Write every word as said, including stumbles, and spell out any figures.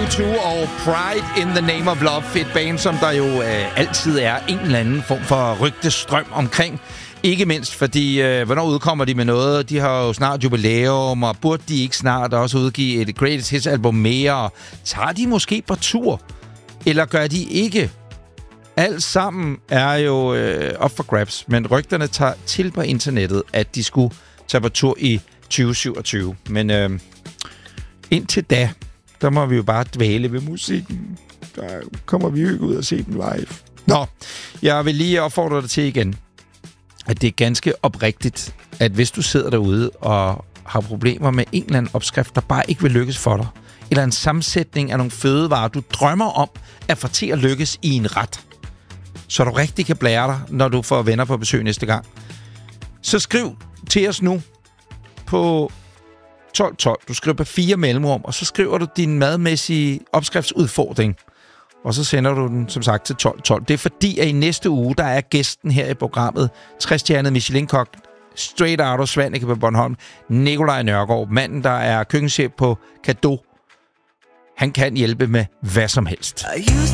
U to og Pride in the Name of Love. Et band, som der jo øh, altid er en eller anden form for rygtestrøm omkring. Ikke mindst fordi, øh, hvornår udkommer de med noget? De har jo snart jubilæum, og burde de ikke snart også udgive et Greatest Hits album mere? Tager de måske på tur? Eller gør de ikke? Alt sammen er jo øh, op for grabs, men rygterne tager til på internettet, at de skulle tage på tur i tyve syvogtyve. Men øh, indtil da, der må vi jo bare dvæle ved musikken. Der kommer vi jo ikke ud og se den live. Nå, jeg vil lige opfordre dig til igen, at det er ganske oprigtigt, at hvis du sidder derude og har problemer med en eller anden opskrift, der bare ikke vil lykkes for dig, eller en sammensætning af nogle fødevarer, du drømmer om at få til at lykkes i en ret, så du rigtig kan blære dig, når du får venner på besøg næste gang, så skriv til os nu på tolv tolv. Du skriver på fire mellemrum, og så skriver du din madmæssige opskriftsudfordring. Og så sender du den, som sagt, til tolv tolv. Det er fordi, at i næste uge, der er gæsten her i programmet, tres-stjernet Michelin-kok, straight out of Svaneke på Bornholm, Nikolaj Nørgaard, manden, der er køkkenchef på Cadeau. Han kan hjælpe med hvad som helst.